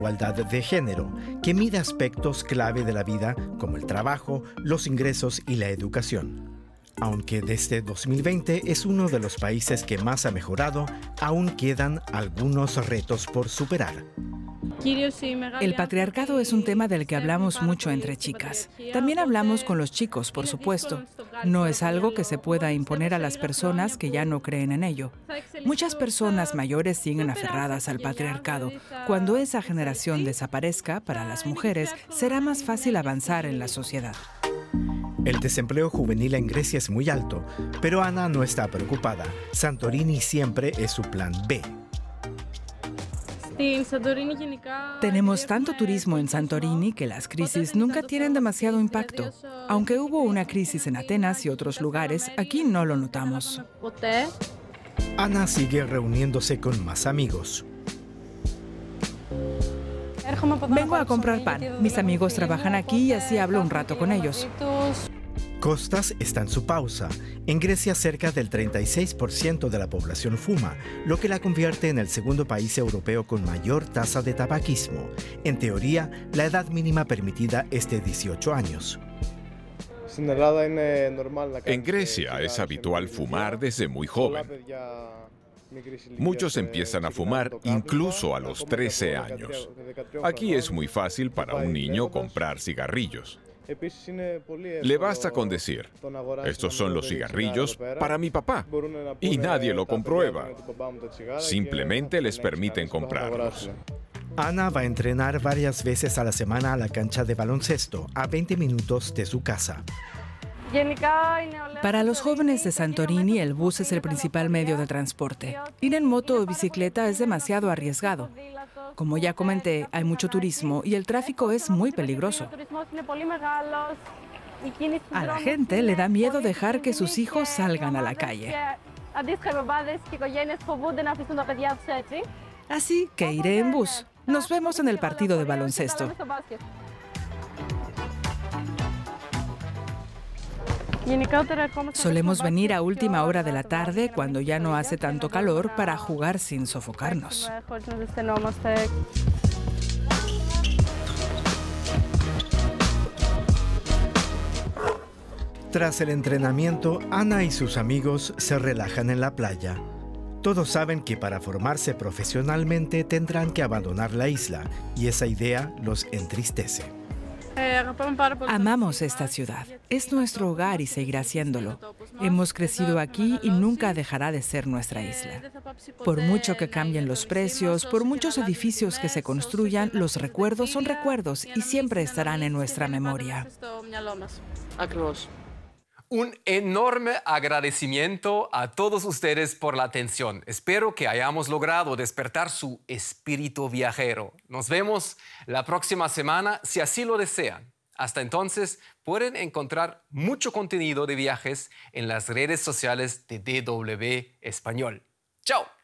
igualdad de género, que mide aspectos clave de la vida como el trabajo, los ingresos y la educación. Aunque desde 2020 es uno de los países que más ha mejorado, aún quedan algunos retos por superar. El patriarcado es un tema del que hablamos mucho entre chicas. También hablamos con los chicos, por supuesto. No es algo que se pueda imponer a las personas que ya no creen en ello. Muchas personas mayores siguen aferradas al patriarcado. Cuando esa generación desaparezca, para las mujeres será más fácil avanzar en la sociedad. El desempleo juvenil en Grecia es muy alto, pero Ana no está preocupada. Santorini siempre es su plan B. Tenemos tanto turismo en Santorini que las crisis nunca tienen demasiado impacto. Aunque hubo una crisis en Atenas y otros lugares, aquí no lo notamos. Ana sigue reuniéndose con más amigos. Vengo a comprar pan. Mis amigos trabajan aquí y así hablo un rato con ellos. Costas está en su pausa. En Grecia, cerca del 36% de la población fuma, lo que la convierte en el segundo país europeo con mayor tasa de tabaquismo. En teoría, la edad mínima permitida es de 18 años. En Grecia es habitual fumar desde muy joven. Muchos empiezan a fumar incluso a los 13 años. Aquí es muy fácil para un niño comprar cigarrillos. Le basta con decir, estos son los cigarrillos para mi papá, y nadie lo comprueba. Simplemente les permiten comprarlos. Ana va a entrenar varias veces a la semana a la cancha de baloncesto, a 20 minutos de su casa. Para los jóvenes de Santorini, el bus es el principal medio de transporte. Ir en moto o bicicleta es demasiado arriesgado. Como ya comenté, hay mucho turismo y el tráfico es muy peligroso. A la gente le da miedo dejar que sus hijos salgan a la calle. Así que iré en bus. Nos vemos en el partido de baloncesto. Solemos venir a última hora de la tarde, cuando ya no hace tanto calor, para jugar sin sofocarnos. Tras el entrenamiento, Ana y sus amigos se relajan en la playa. Todos saben que para formarse profesionalmente tendrán que abandonar la isla, y esa idea los entristece. Amamos esta ciudad. Es nuestro hogar y seguirá siéndolo. Hemos crecido aquí y nunca dejará de ser nuestra isla. Por mucho que cambien los precios, por muchos edificios que se construyan, los recuerdos son recuerdos y siempre estarán en nuestra memoria. Un enorme agradecimiento a todos ustedes por la atención. Espero que hayamos logrado despertar su espíritu viajero. Nos vemos la próxima semana, si así lo desean. Hasta entonces, pueden encontrar mucho contenido de viajes en las redes sociales de DW Español. ¡Chao!